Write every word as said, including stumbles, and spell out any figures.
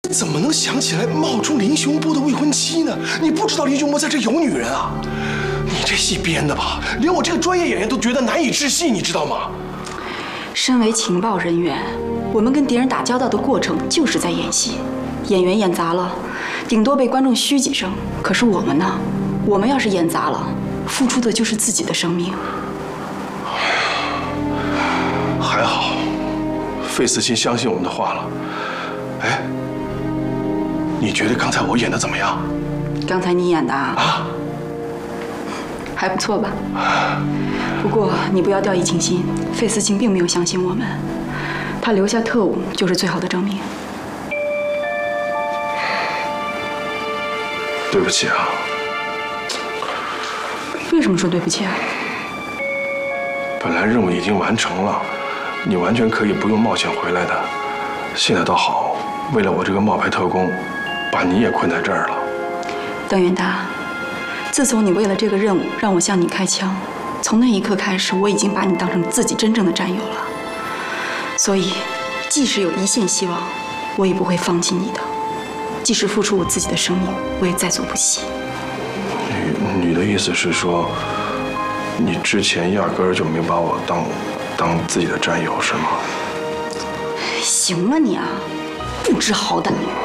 怎么能想起来冒充林雄波的未婚妻呢？你不知道林雄波在这有女人啊？你这戏编的吧？连我这个专业演员都觉得难以置信，你知道吗？ 身为情报人员，我们跟敌人打交道的过程就是在演戏。演员演砸了，顶多被观众嘘几声。可是我们呢？我们要是演砸了，付出的就是自己的生命。 还好，费思清相信我们的话了。哎，你觉得刚才我演的怎么样？ 刚才你演的啊？啊，还不错吧？不过你不要掉以轻心，费思清并没有相信我们，他留下特务就是最好的证明。 对不起啊。 为什么说对不起啊？ 本来任务已经完成了，你完全可以不用冒险回来的。现在倒好，为了我这个冒牌特工，把你也困在这儿了。 邓元达，自从你为了这个任务让我向你开枪，从那一刻开始，我已经把你当成自己真正的战友了。所以，即使有一线希望，我也不会放弃你的。即使付出我自己的生命，我也在所不惜。 你你的意思是说，你之前压根儿就没把我当当自己的战友是吗？ 行了你啊，不知好歹。